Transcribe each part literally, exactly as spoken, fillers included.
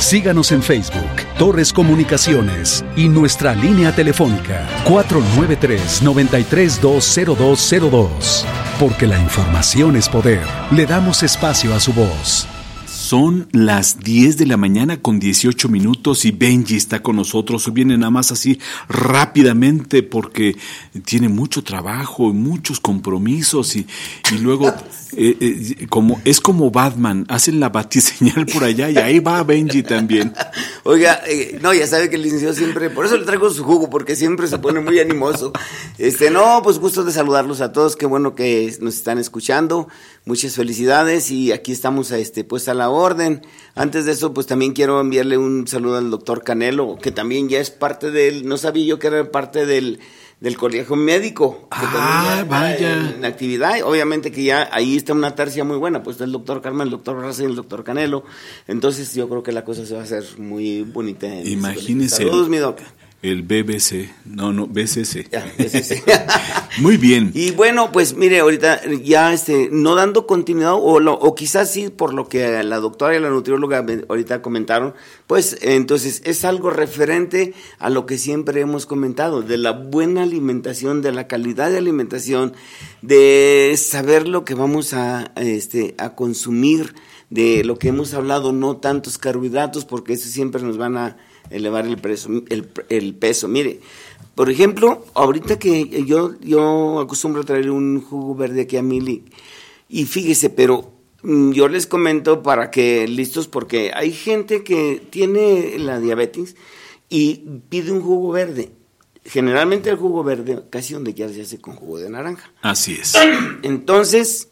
Síganos en Facebook, Torres Comunicaciones, y nuestra línea telefónica cuatro nueve tres, nueve tres dos, cero dos cero dos. Porque la información es poder. Le damos espacio a su voz. Son las diez de la mañana con dieciocho minutos y Benji está con nosotros. Hoy viene nada más así rápidamente porque tiene mucho trabajo y muchos compromisos y, y luego eh, eh, como es como Batman, hacen la batiseñal por allá y ahí va Benji también. Oiga, eh, no, ya sabe que el licenciado siempre, por eso le traigo su jugo, porque siempre se pone muy animoso. Este, no, pues gusto de saludarlos a todos, qué bueno que nos están escuchando. Muchas felicidades y aquí estamos este, pues a la orden. Antes de eso, pues también quiero enviarle un saludo al doctor Canelo, que también ya es parte del, no sabía yo que era parte del, del colegio médico. Que ah, vaya. En, en actividad, obviamente que ya ahí está una tercia muy buena, pues está el doctor Carmen, el doctor Raza y el doctor Canelo. Entonces yo creo que la cosa se va a hacer muy bonita. Imagínese. Saludos, mi doc. El B B C, no, no, B C C. Ya, B C C. Muy bien. Y bueno, pues mire, ahorita ya este, no dando continuidad, o, lo, o quizás sí por lo que la doctora y la nutrióloga ahorita comentaron, pues entonces es algo referente a lo que siempre hemos comentado, de la buena alimentación, de la calidad de alimentación, de saber lo que vamos a, este, a consumir, de lo que hemos hablado, no tantos carbohidratos, porque eso siempre nos van a elevar el peso, el, el peso. Mire, por ejemplo, ahorita que yo, yo acostumbro a traer un jugo verde aquí a Mili, y fíjese, pero yo les comento para que listos, porque hay gente que tiene la diabetes y pide un jugo verde. Generalmente el jugo verde, casi donde quiera se hace con jugo de naranja. Así es. Entonces,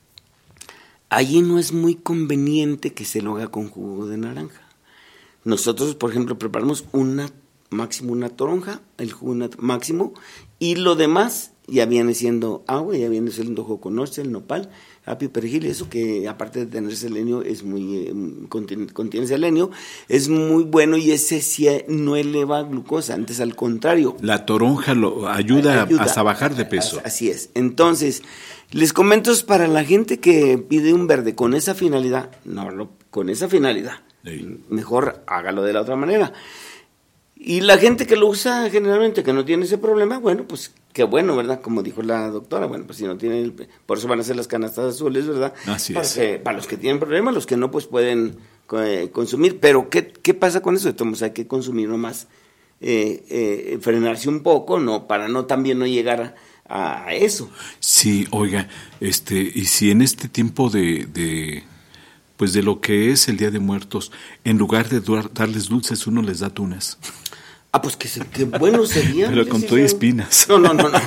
allí no es muy conveniente que se lo haga con jugo de naranja. Nosotros, por ejemplo, preparamos una máximo una toronja, el jugo máximo, y lo demás ya viene siendo agua, ya viene siendo joconoce, el nopal, apio, perejil, eso que aparte de tener selenio, es muy eh, contiene, contiene selenio, es muy bueno y ese sí no eleva glucosa, antes al contrario. La toronja lo ayuda, ayuda hasta bajar de peso. Así es. Entonces, les comento, es para la gente que pide un verde con esa finalidad, no, no con esa finalidad. Sí. Mejor hágalo de la otra manera. Y la gente que lo usa generalmente, que no tiene ese problema, bueno, pues qué bueno, ¿verdad? Como dijo la doctora, bueno, pues si no tienen, el, por eso van a ser las canastas azules, ¿verdad? Así para es. Que, para los que tienen problemas, los que no, pues pueden eh, consumir. Pero ¿qué, qué pasa con eso? Entonces hay que consumir nomás, eh, eh, frenarse un poco, ¿no? Para no también no llegar a, a eso. Sí, oiga, este, y si en este tiempo de... de... pues de lo que es el Día de Muertos, en lugar de darles dulces, uno les da tunas. Ah, pues que, que bueno sería. Pero con todo y espinas. No, no, no, no.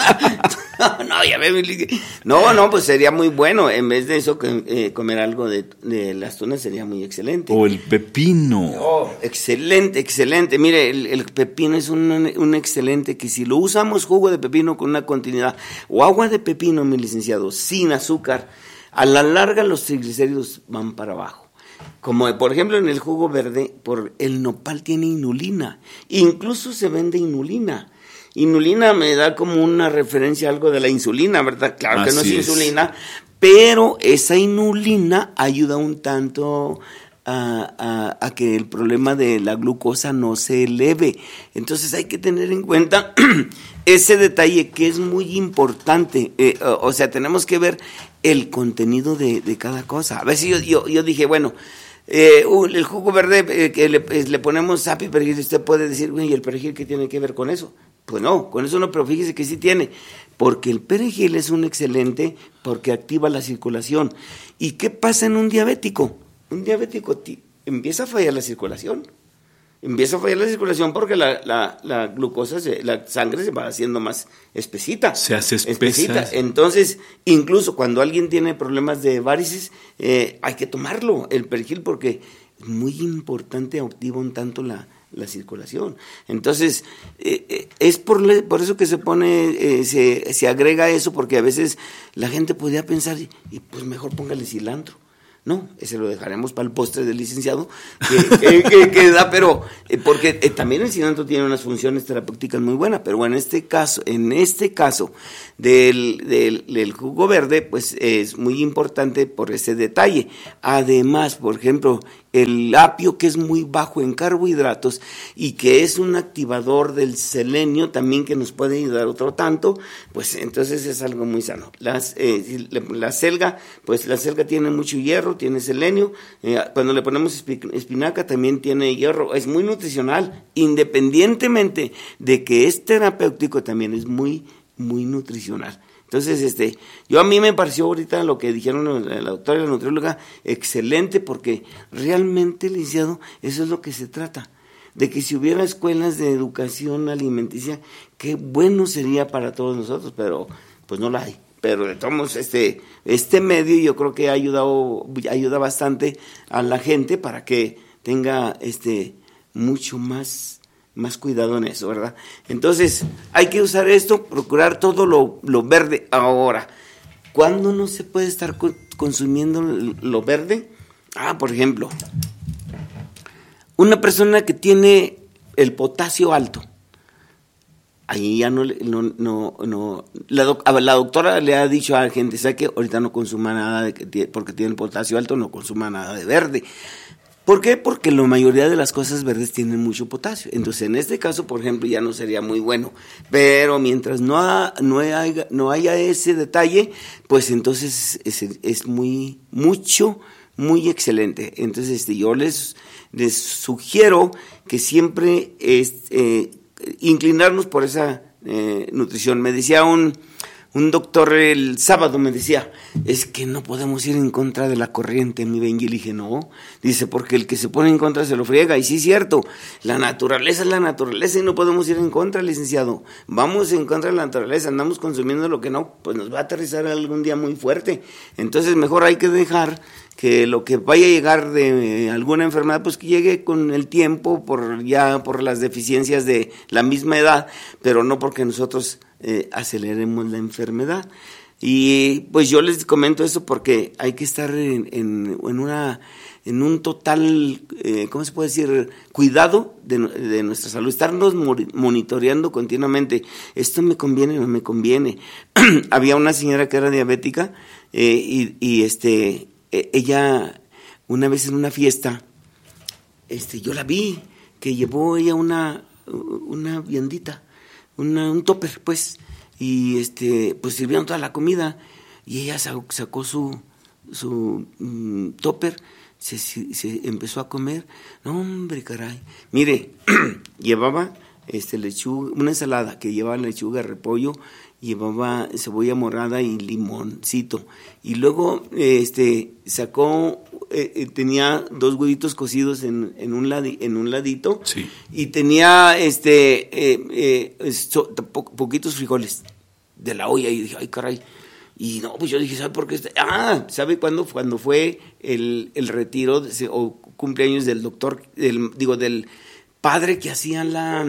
no, ya ve, no, no, pues sería muy bueno. En vez de eso, que, eh, comer algo de, de las tunas sería muy excelente. O el pepino. Oh, excelente, excelente. Mire, el, el pepino es un, un excelente, que si lo usamos jugo de pepino con una continuidad, o agua de pepino, mi licenciado, sin azúcar, a la larga los triglicéridos van para abajo. Como por ejemplo en el jugo verde, por el nopal tiene inulina, incluso se vende inulina. Inulina me da como una referencia a algo de la insulina, ¿verdad? Claro que no es, es insulina, pero esa inulina ayuda un tanto a, a, a que el problema de la glucosa no se eleve. Entonces hay que tener en cuenta ese detalle que es muy importante. Eh, o, o sea, tenemos que ver el contenido de, de cada cosa. A ver si yo, yo, yo dije, bueno, eh, el jugo verde eh, que le, eh, le ponemos apio y perejil, usted puede decir, güey, ¿y el perejil qué tiene que ver con eso? Pues no, con eso no, pero fíjese que sí tiene, porque el perejil es un excelente, porque activa la circulación. ¿Y qué pasa en un diabético? Un diabético t- empieza a fallar la circulación. Empieza a fallar la circulación porque la, la, la glucosa, se, la sangre se va haciendo más espesita. Se hace espesa. espesita. Entonces, incluso cuando alguien tiene problemas de varices, eh, hay que tomarlo, el perejil, porque es muy importante, activa un tanto la, la circulación. Entonces, eh, eh, es por, le, por eso que se pone, eh, se, se agrega eso, porque a veces la gente podría pensar, y, y pues mejor póngale cilantro. No, ese lo dejaremos para el postre del licenciado, que, que, que, que da, pero eh, porque eh, también el cilantro tiene unas funciones terapéuticas muy buenas, pero bueno, en este caso, en este caso del, del, del jugo verde, pues es muy importante por ese detalle. Además, por ejemplo, el apio, que es muy bajo en carbohidratos y que es un activador del selenio también, que nos puede ayudar otro tanto, pues entonces es algo muy sano. Las, eh, la selga, pues la selga tiene mucho hierro, tiene selenio, eh, cuando le ponemos espinaca también tiene hierro, es muy nutricional, independientemente de que es terapéutico, también es muy, muy nutricional. Entonces, este, yo a mí me pareció ahorita lo que dijeron la, la doctora y la nutrióloga excelente, porque realmente, licenciado, eso es lo que se trata, de que si hubiera escuelas de educación alimenticia, qué bueno sería para todos nosotros, pero pues no la hay. Pero de todos modos, este, este medio yo creo que ha ayudado, ayuda bastante a la gente para que tenga este mucho más más cuidado en eso, ¿verdad? Entonces, hay que usar esto, procurar todo lo, lo verde. Ahora, ¿cuándo no se puede estar co- consumiendo lo verde? Ah, por ejemplo, una persona que tiene el potasio alto, ahí ya no, no, no, no la, doc, la doctora le ha dicho a la gente, ¿sabe qué? Ahorita no consuma nada, de que, porque tiene el potasio alto, no consuma nada de verde. ¿Por qué? Porque la mayoría de las cosas verdes tienen mucho potasio. Entonces, en este caso, por ejemplo, ya no sería muy bueno. Pero mientras no, ha, no, haya, no haya ese detalle, pues entonces es, es muy, mucho, muy excelente. Entonces, este, yo les, les sugiero que siempre es, eh, inclinarnos por esa eh, nutrición. Me decía un... Un doctor el sábado me decía, es que no podemos ir en contra de la corriente, mi Benji. Le dije, no, dice, porque el que se pone en contra se lo friega. Y sí es cierto, la naturaleza es la naturaleza y no podemos ir en contra, licenciado. Vamos en contra de la naturaleza, andamos consumiendo lo que no, pues nos va a aterrizar algún día muy fuerte. Entonces mejor hay que dejar que lo que vaya a llegar de alguna enfermedad, pues que llegue con el tiempo, por ya por las deficiencias de la misma edad, pero no porque nosotros eh, aceleremos la enfermedad. Y pues yo les comento eso porque hay que estar en, en, en una en un total, eh, ¿cómo se puede decir?, cuidado de, de nuestra salud, estarnos monitoreando continuamente. Esto me conviene, no me conviene. Había una señora que era diabética eh, y, y este ella una vez en una fiesta, este yo la vi que llevó ella una una viandita, una, un topper, pues, y este pues sirvieron toda la comida y ella sacó, sacó su su um, topper, se, se empezó a comer. No, hombre, caray, mire, llevaba este lechuga, una ensalada que llevaba lechuga, repollo, llevaba cebolla morada y limoncito, y luego este sacó eh, tenía dos huevitos cocidos en, en un ladi, en un ladito, sí. Y tenía este eh, eh, so, po, poquitos frijoles de la olla, y dije, ay, caray. Y no, pues yo dije, ¿sabe por qué? Está? Ah, ¿sabe cuándo? Cuando fue el, el retiro de, o cumpleaños del doctor, del, digo, del padre que hacía la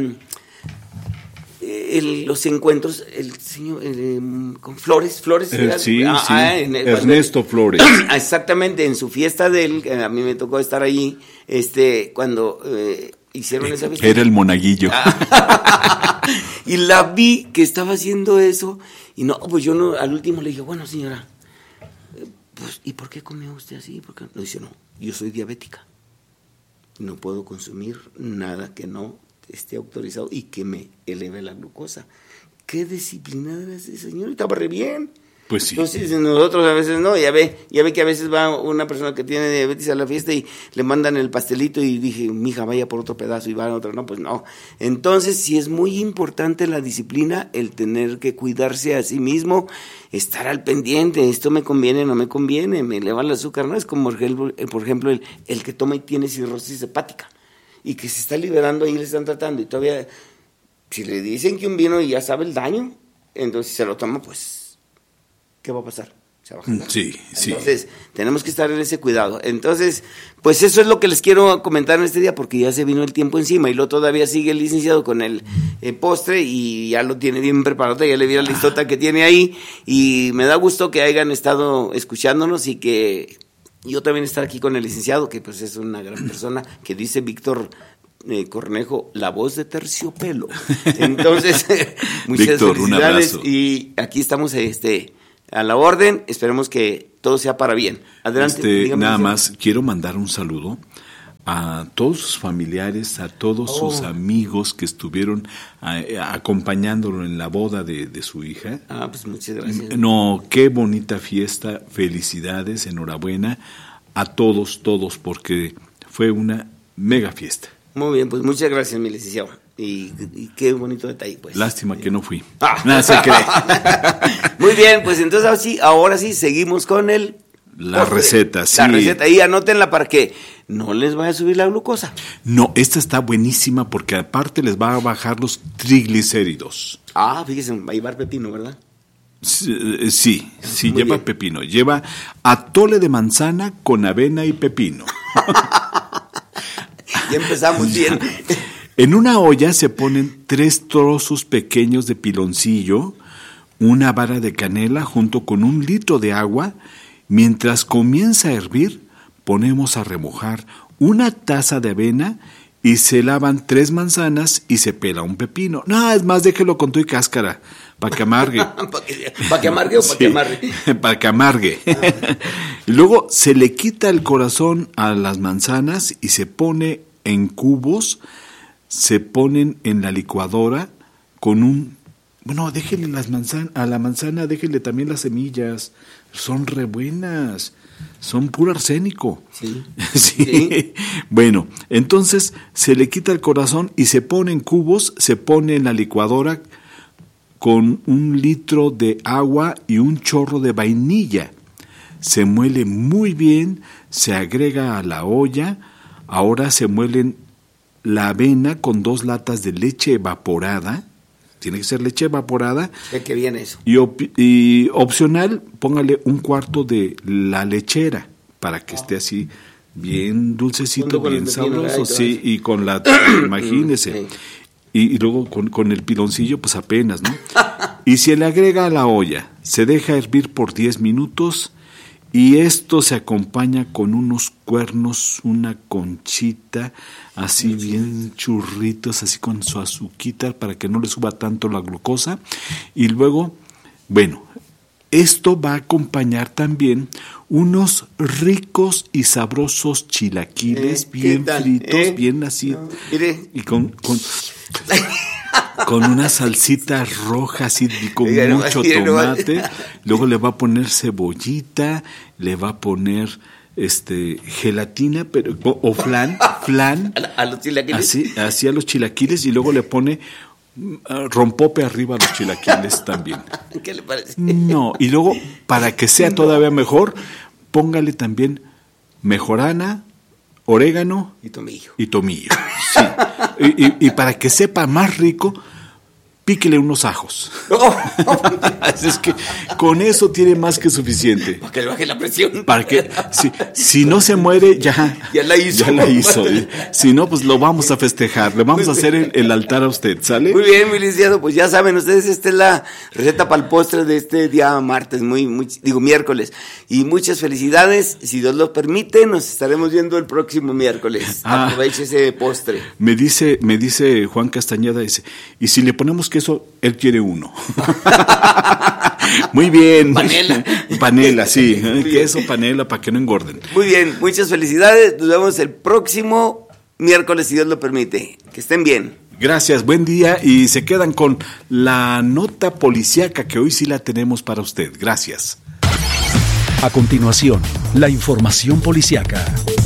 el, los encuentros, el señor el, con Flores, Flores. Eh, sí, ah, sí. Ah, en el, Ernesto cuando, Flores. Exactamente, en su fiesta de él, a mí me tocó estar allí, este, cuando eh, hicieron esa fiesta. Era el monaguillo. Y la vi que estaba haciendo eso, y no, pues yo no, al último le dije, bueno, señora, pues, ¿y por qué comió usted así? Porque no, dice, no, yo soy diabética, no puedo consumir nada que no esté autorizado y que me eleve la glucosa. ¿Qué disciplinada era ese señor? Estaba re bien. Pues sí. Entonces nosotros a veces no, ya ve, ya ve que a veces va una persona que tiene diabetes a la fiesta y le mandan el pastelito y dije, mija, vaya por otro pedazo y va a otro, no, pues no. Entonces sí es muy importante la disciplina, el tener que cuidarse a sí mismo, estar al pendiente, esto me conviene, no me conviene, me eleva el azúcar, no es como por ejemplo, por ejemplo el, el que toma y tiene cirrosis hepática y que se está liberando ahí, le están tratando y todavía, si le dicen que un vino y ya sabe el daño, entonces si se lo toma, pues ¿qué va a pasar? Se va a bajar. Sí, sí. Entonces, tenemos que estar en ese cuidado. Entonces, pues eso es lo que les quiero comentar en este día, porque ya se vino el tiempo encima y luego todavía sigue el licenciado con el eh, postre y ya lo tiene bien preparado, ya le vi la listota que tiene ahí y me da gusto que hayan estado escuchándonos y que yo también estar aquí con el licenciado, que pues es una gran persona, que dice Víctor Eh, Cornejo, la voz de Terciopelo. Entonces, muchas Víctor, felicidades un abrazo. y aquí estamos este a la orden, esperemos que todo sea para bien. Adelante. Este, dígame, nada dígame. más, quiero mandar un saludo a todos sus familiares, a todos Oh. sus amigos que estuvieron a, a, acompañándolo en la boda de, de su hija. Ah, pues muchas gracias. No, qué bonita fiesta, felicidades, enhorabuena a todos, todos, porque fue una mega fiesta. Muy bien, pues muchas gracias, mi licenciado. Y, y qué bonito detalle, pues. Lástima que no fui. Ah. Nada se cree. Muy bien, pues entonces ahora sí, ahora sí seguimos con el La postre. receta, sí. La receta, y anótenla para que no les vaya a subir la glucosa. No, esta está buenísima porque aparte les va a bajar los triglicéridos. Ah, fíjense, va a llevar pepino, ¿verdad? Sí, eh, sí, sí, Muy lleva bien. pepino. Lleva atole de manzana con avena y pepino. Ya empezamos bien. En una olla se ponen tres trozos pequeños de piloncillo, una vara de canela junto con un litro de agua. Mientras comienza a hervir, ponemos a remojar una taza de avena y se lavan tres manzanas y se pela un pepino. No, es más, déjelo con tu y cáscara, para que amargue. ¿Para que, pa que amargue o para Sí, que amargue? para que amargue. Y luego se le quita el corazón a las manzanas y se pone en cubos, se ponen en la licuadora con un... Bueno, déjele las manzanas, a la manzana déjele también las semillas, son re buenas, son puro arsénico. Sí. Sí. Sí. Bueno, entonces se le quita el corazón y se pone en cubos, se pone en la licuadora con un litro de agua y un chorro de vainilla. Se muele muy bien, se agrega a la olla. Ahora se muelen la avena con dos latas de leche evaporada. Tiene que ser leche evaporada. ¿De qué viene eso? Y, op- y opcional, póngale un cuarto de la lechera para que esté así bien dulcecito, Junto con bien el pepino, ¿verdad? sabroso. Y todo Sí, eso. y con la, imagínese. Sí. Y, y luego con, con el piloncillo, pues apenas, ¿no? Y se le agrega a la olla, se deja hervir por diez minutos y esto se acompaña con unos cuernos, una conchita, así bien churritos, así con su azuquita para que no le suba tanto la glucosa. Y luego, bueno, esto va a acompañar también unos ricos y sabrosos chilaquiles Eh, ¿qué bien tal? fritos, Eh, bien así. no, mire. Y con, con, con una salsita roja así y con Oiga, nomás, mucho mire, nomás. tomate. Luego le va a poner cebollita, le va a poner este gelatina, pero o, o flan, flan. ¿A, la- a los chilaquiles? Así, así a los chilaquiles y luego le pone mm, rompope arriba a los chilaquiles también. ¿Qué le parece? No, y luego para que sea todavía mejor, póngale también mejorana, orégano Y tomillo. y tomillo. Sí. Y, y- y para que sepa más rico, píquele unos ajos. Así es que con eso tiene más que suficiente. Para que le baje la presión. Para que, si, si no se muere, ya, Ya la hizo. ya la hizo. Si no, pues lo vamos a festejar. Le vamos a hacer el, el altar a usted, ¿sale? Muy bien, mi licenciado, pues ya saben ustedes, esta es la receta para el postre de este día martes, muy, muy, digo miércoles. Y muchas felicidades, si Dios lo permite, nos estaremos viendo el próximo miércoles. Ah. Aproveche ese postre. Me dice, me dice Juan Castañeda, dice, y si le ponemos queso, él quiere uno. Muy bien. Panela. Panela, sí. Muy bien. Queso, panela, para que no engorden. Muy bien, muchas felicidades, nos vemos el próximo miércoles, si Dios lo permite. Que estén bien. Gracias, buen día y se quedan con la nota policíaca que hoy sí la tenemos para usted. Gracias. A continuación, la información policiaca.